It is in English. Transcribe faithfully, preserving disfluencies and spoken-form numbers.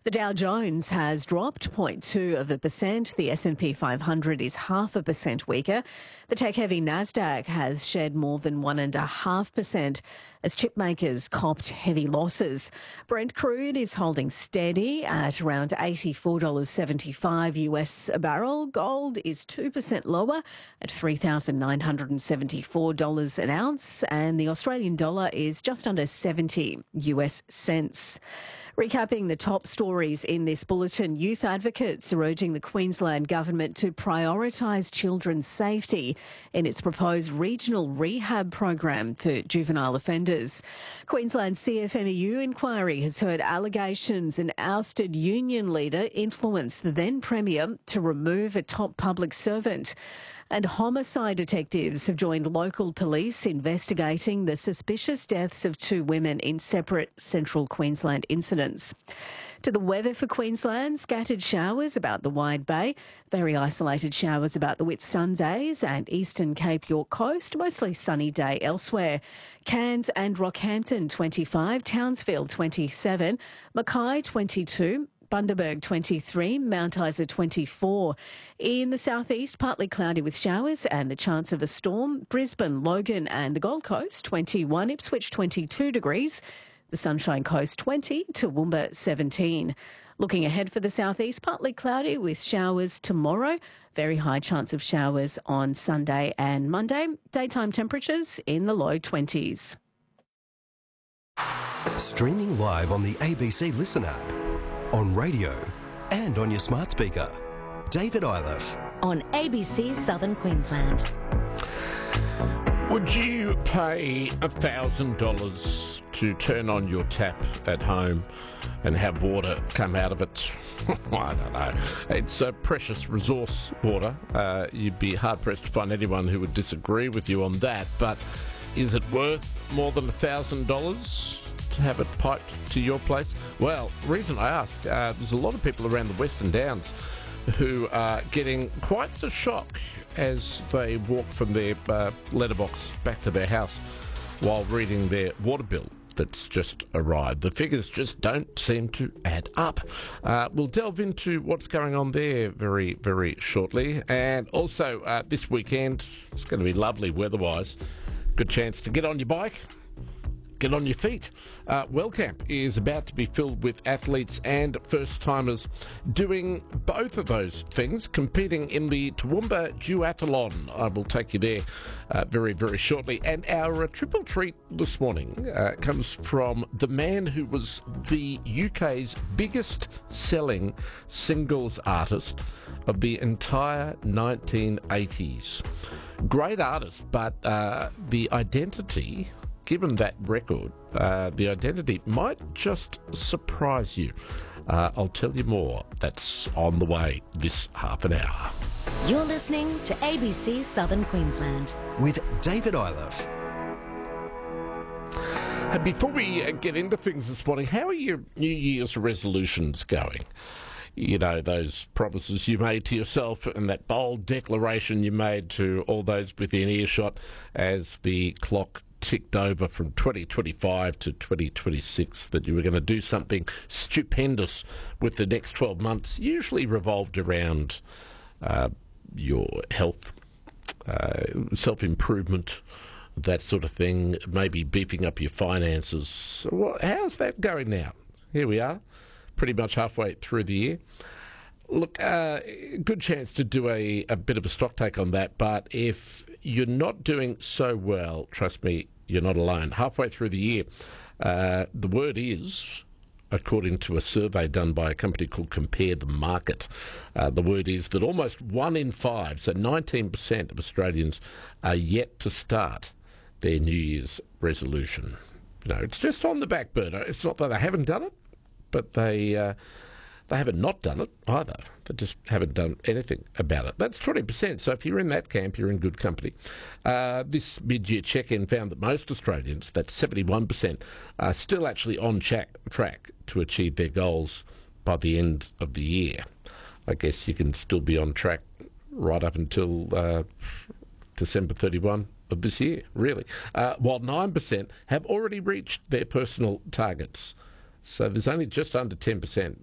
The Dow Jones has dropped zero point two of a percent. The S and P five hundred is half a percent weaker. The tech-heavy Nasdaq has shed more than one and a half percent as chip makers copped heavy losses. Brent crude is holding steady at around eighty-four dollars seventy-five US a barrel. Gold is two percent lower at three thousand nine hundred seventy-four dollars an ounce, and the Australian dollar is just under seventy US cents. Recapping the top stories in this bulletin, youth advocates are urging the Queensland Government to prioritise children's safety in its proposed regional rehab program for juvenile offenders. Queensland C F M E U inquiry has heard allegations an ousted union leader influenced the then Premier to remove a top public servant. And homicide detectives have joined local police investigating the suspicious deaths of two women in separate central Queensland incidents. To the weather for Queensland, scattered showers about the Wide Bay, very isolated showers about the Whitsundays and eastern Cape York coast, mostly sunny day elsewhere. Cairns and Rockhampton twenty-five, Townsville twenty-seven, Mackay twenty-two, Bundaberg twenty-three, Mount Isa twenty-four. In the southeast, partly cloudy with showers and the chance of a storm. Brisbane, Logan and the Gold Coast twenty-one, Ipswich twenty-two degrees. The Sunshine Coast twenty, Toowoomba seventeen. Looking ahead for the southeast, partly cloudy with showers tomorrow. Very high chance of showers on Sunday and Monday. Daytime temperatures in the low twenties. Streaming live on the A B C Listen app, on radio and on your smart speaker. David Iliff. On A B C Southern Queensland. Would you pay one thousand dollars to turn on your tap at home and have water come out of it? I don't know. It's a precious resource, water. Uh, you'd be hard-pressed to find anyone who would disagree with you on that. But is it worth more than one thousand dollars? To have it piped to your place? Well, reason I ask, uh, there's a lot of people around the Western Downs who are getting quite the shock as they walk from their uh, letterbox back to their house while reading their water bill that's just arrived. The figures just don't seem to add up. Uh, we'll delve into what's going on there very, very shortly. And also uh, this weekend, it's going to be lovely weather-wise. Good chance to get on your bike, get on your feet. Uh, Wellcamp is about to be filled with athletes and first-timers doing both of those things, competing in the Toowoomba Duathlon. I will take you there uh, very, very shortly. And our uh, triple treat this morning uh, comes from the man who was the U K's biggest selling singles artist of the entire nineteen eighties. Great artist, but uh, the identity... Given that record, uh, the identity might just surprise you. Uh, I'll tell you more. That's on the way this half an hour. You're listening to A B C Southern Queensland. With David Iliff. And before we uh, get into things this morning, how are your New Year's resolutions going? You know, those promises you made to yourself and that bold declaration you made to all those within earshot as the clock ticked over from twenty twenty-five to twenty twenty-six, that you were going to do something stupendous with the next twelve months, usually revolved around uh, your health, uh, self-improvement, that sort of thing, maybe beefing up your finances. Well, how's that going now? Here we are, pretty much halfway through the year. Look, uh, good chance to do a, a bit of a stock take on that, but if you're not doing so well, trust me, you're not alone. Halfway through the year, uh, the word is, according to a survey done by a company called Compare the Market, uh, the word is that almost one in five, so nineteen percent of Australians, are yet to start their New Year's resolution. You know, it's just on the back burner. It's not that they haven't done it, but they... Uh, They haven't not done it either. They just haven't done anything about it. That's twenty percent. So if you're in that camp, you're in good company. Uh, this mid-year check-in found that most Australians, that's seventy-one percent, are still actually on track, track to achieve their goals by the end of the year. I guess you can still be on track right up until uh, December thirty-first of this year, really. Uh, while nine percent have already reached their personal targets. So there's only just under ten percent